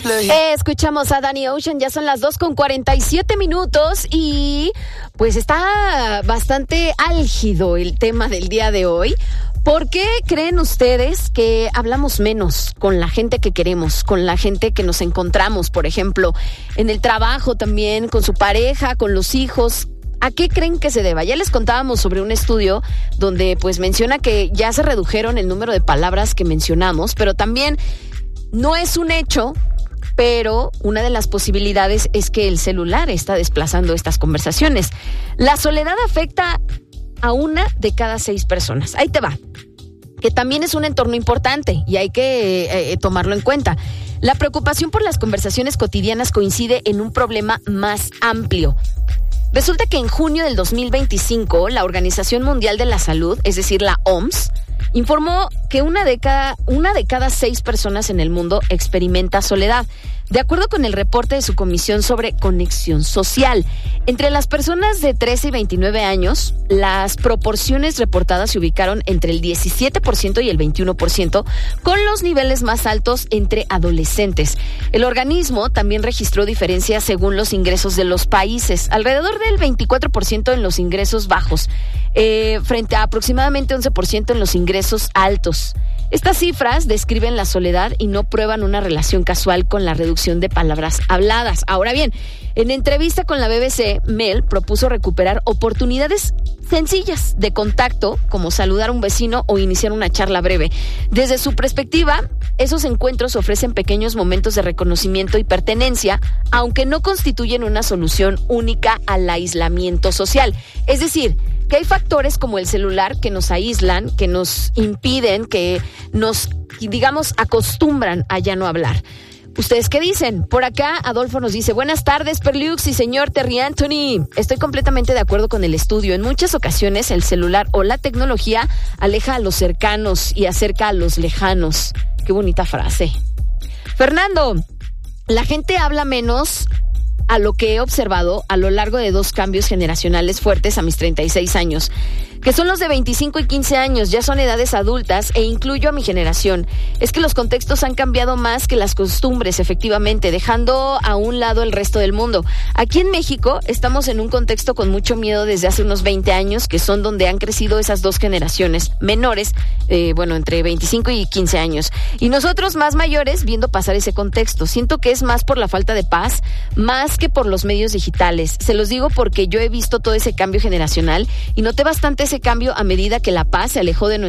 Escuchamos a Danny Ocean, ya son las 2:47 y pues está bastante álgido el tema del día de hoy. ¿Por qué creen ustedes que hablamos menos con la gente que queremos, con la gente que nos encontramos, por ejemplo, en el trabajo también, con su pareja, con los hijos? ¿A qué creen que se deba? Ya les contábamos sobre un estudio donde pues menciona que ya se redujeron el número de palabras que mencionamos, pero también no es un hecho, pero una de las posibilidades es que el celular está desplazando estas conversaciones. La soledad afecta a 1 de cada 6 personas. Ahí te va. Que también es un entorno importante y hay que tomarlo en cuenta. La preocupación por las conversaciones cotidianas coincide en un problema más amplio. Resulta que en junio del 2025, la Organización Mundial de la Salud, es decir, la OMS, informó que 1 de cada 6 personas en el mundo experimenta soledad, de acuerdo con el reporte de su Comisión sobre Conexión Social. Entre las personas de 13 y 29 años, las proporciones reportadas se ubicaron entre el 17% y el 21%, con los niveles más altos entre adolescentes. El organismo también registró diferencias según los ingresos de los países, alrededor del 24% en los ingresos bajos, frente a aproximadamente 11% en los ingresos altos. Estas cifras describen la soledad y no prueban una relación casual con la reducción de palabras habladas. Ahora bien, en entrevista con la BBC, Mel propuso recuperar oportunidades sencillas de contacto, como saludar a un vecino o iniciar una charla breve. Desde su perspectiva, esos encuentros ofrecen pequeños momentos de reconocimiento y pertenencia, aunque no constituyen una solución única al aislamiento social. Es decir, que hay factores como el celular que nos aíslan, que nos impiden, que nos, digamos, acostumbran a ya no hablar. ¿Ustedes qué dicen? Por acá, Adolfo nos dice: buenas tardes, Perliux y señor Terry Anthony. Estoy completamente de acuerdo con el estudio. En muchas ocasiones, el celular o la tecnología aleja a los cercanos y acerca a los lejanos. Qué bonita frase. Fernando, la gente habla menos, a lo que he observado a lo largo de 2 cambios generacionales fuertes a mis 36 años, que son los de 25 y 15 años, ya son edades adultas e incluyo a mi generación. Es que los contextos han cambiado más que las costumbres, efectivamente, dejando a un lado el resto del mundo. Aquí en México estamos en un contexto con mucho miedo desde hace unos 20 años, que son donde han crecido esas 2 generaciones menores, entre 25 y 15 años. Y nosotros más mayores viendo pasar ese contexto. Siento que es más por la falta de paz, más que por los medios digitales. Se los digo porque yo he visto todo ese cambio generacional y noté bastante ese cambio a medida que la paz se alejó de